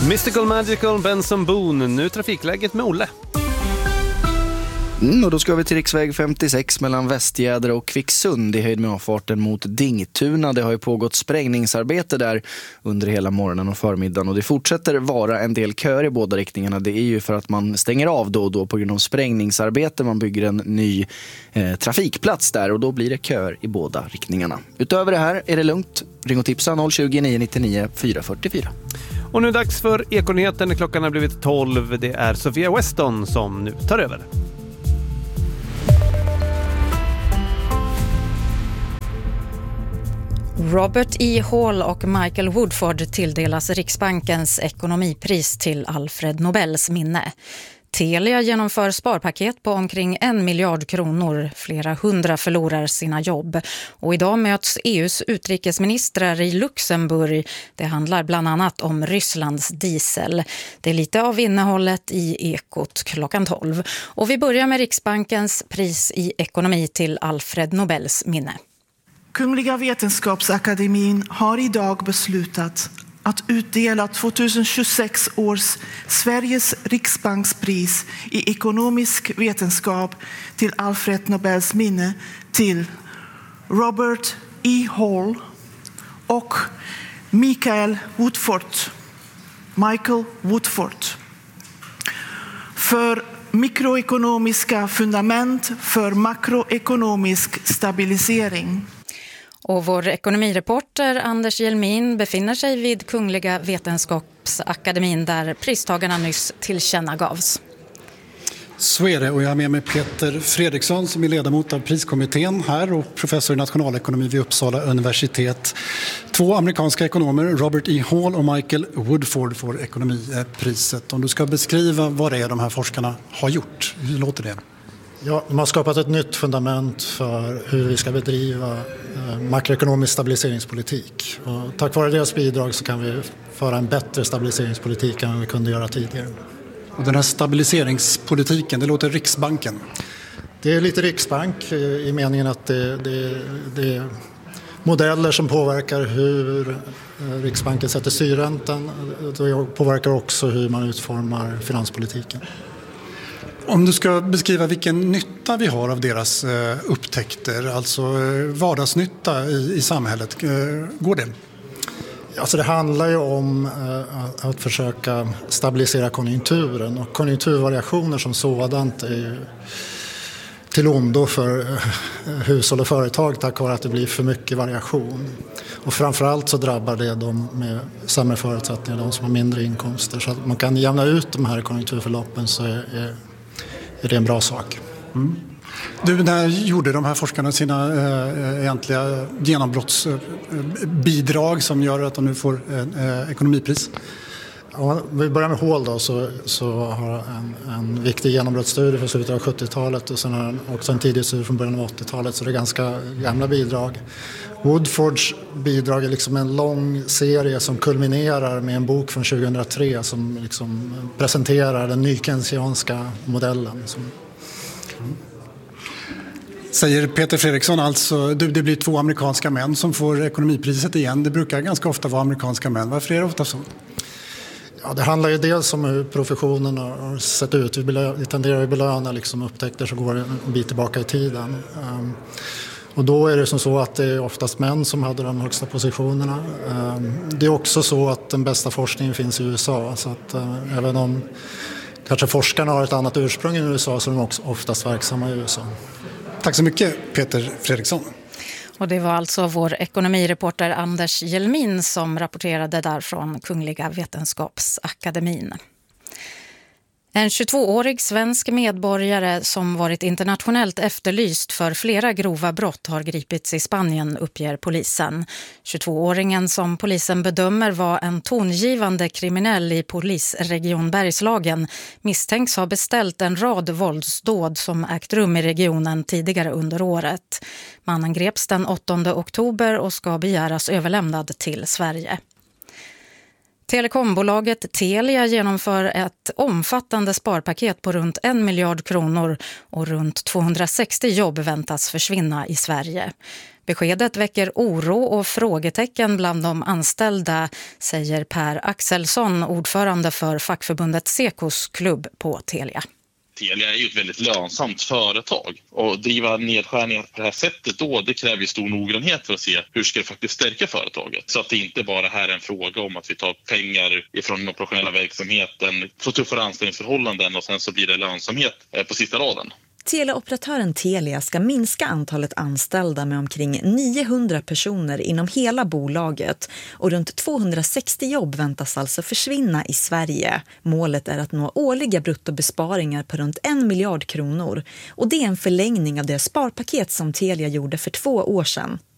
Mystical Magical, Benson Boone. Nu trafikläget med Olle. Och då ska vi till riksväg 56 mellan Västgädra och Kvicksund i höjd med avfarten mot Dingtuna. Det har ju pågått sprängningsarbete där under hela morgonen och förmiddagen och det fortsätter vara en del köer i båda riktningarna. Det är ju för att man stänger av då och då på grund av sprängningsarbete. Man bygger en ny trafikplats där och då blir det köer i båda riktningarna. Utöver det här är det lugnt. Ring och tipsa 020 999 444. Och nu är det dags för Ekonyheten. Klockan har blivit 12. Det är Sofia Weston som nu tar över. Robert E. Hall och Michael Woodford tilldelas Riksbankens ekonomipris till Alfred Nobels minne. Telia genomför sparpaket på omkring 1 miljard kronor. Flera hundra förlorar sina jobb. Och idag möts EUs utrikesministrar i Luxemburg. Det handlar bland annat om Rysslands diesel. Det är lite av innehållet i Ekot klockan 12. Och vi börjar med Riksbankens pris i ekonomi till Alfred Nobels minne. Kungliga Vetenskapsakademin har idag beslutat att utdela 2026 års Sveriges Riksbankspris i ekonomisk vetenskap till Alfred Nobels minne till Robert E. Hall och Michael Woodford för mikroekonomiska fundament för makroekonomisk stabilisering. Och vår ekonomireporter Anders Hjelmin befinner sig vid Kungliga Vetenskapsakademin där pristagarna nyss tillkännagavs. Så är det, och jag har med mig Peter Fredriksson som är ledamot av priskommittén här och professor i nationalekonomi vid Uppsala universitet. 2 amerikanska ekonomer, Robert E. Hall och Michael Woodford, får ekonomipriset. Om du ska beskriva vad det är de här forskarna har gjort, hur låter det? Ja, de har skapat ett nytt fundament för hur vi ska bedriva makroekonomisk stabiliseringspolitik. Och tack vare deras bidrag så kan vi föra en bättre stabiliseringspolitik än vi kunde göra tidigare. Och den här stabiliseringspolitiken, det låter Riksbanken. Det är lite Riksbank i meningen att det är modeller som påverkar hur Riksbanken sätter styrräntan. Det påverkar också hur man utformar finanspolitiken. Om du ska beskriva vilken nytta vi har av deras upptäckter, alltså vardagsnytta i samhället, går det? Alltså det handlar ju om att försöka stabilisera konjunkturen och konjunkturvariationer som sådant är ju till ondo för hushåll och företag tack vare att det blir för mycket variation. Och framförallt så drabbar det de med sämre förutsättningar, de som har mindre inkomster. Så att man kan jämna ut de här konjunkturförloppen så är det en bra sak. Mm. Du, när gjorde de här forskarna sina egentliga genombrottsbidrag som gör att de nu får ekonomipris? Om vi börjar med Hall då, så har en viktig genombrottsstudie från slutet av 70-talet och sen har också en tidig studie från början av 80-talet, så det är ganska gamla bidrag. Woodfords bidrag är liksom en lång serie som kulminerar med en bok från 2003 som liksom presenterar den nykeynesianska modellen. Säger Peter Fredriksson, alltså det blir 2 amerikanska män som får ekonomipriset igen. Det brukar ganska ofta vara amerikanska män. Varför är det ofta så? Ja, det handlar ju dels om hur professionen har sett ut. Vi tenderar att belöna liksom upptäckter som går en bit tillbaka i tiden. Och då är det som så att det är oftast män som hade de högsta positionerna. Det är också så att den bästa forskningen finns i USA. Så att även om kanske forskarna har ett annat ursprung i USA så är de också oftast verksamma i USA. Tack så mycket Peter Fredriksson. Och det var alltså vår ekonomireporter Anders Hjelmin som rapporterade där från Kungliga Vetenskapsakademin. En 22-årig svensk medborgare som varit internationellt efterlyst för flera grova brott har gripits i Spanien, uppger polisen. 22-åringen som polisen bedömer var en tongivande kriminell i polisregion Bergslagen misstänks ha beställt en rad våldsdåd som ägt rum i regionen tidigare under året. Mannen greps den 8 oktober och ska begäras överlämnad till Sverige. Telekombolaget Telia genomför ett omfattande sparpaket på runt 1 miljard kronor och runt 260 jobb väntas försvinna i Sverige. Beskedet väcker oro och frågetecken bland de anställda, säger Per Axelsson, ordförande för fackförbundet Sekos klubb på Telia. Telia är ju ett väldigt lönsamt företag och driva nedskärningar på det här sättet då, det kräver ju stor noggrannhet för att se hur ska det faktiskt stärka företaget. Så att det inte bara här är en fråga om att vi tar pengar ifrån den operationella verksamheten, får tuffare anställningsförhållanden och sen så blir det lönsamhet på sista raden. Teleoperatören Telia ska minska antalet anställda med omkring 900 personer inom hela bolaget och runt 260 jobb väntas alltså försvinna i Sverige. Målet är att nå årliga bruttobesparingar på runt 1 miljard kronor och det är en förlängning av det sparpaket som Telia gjorde för 2 år sedan.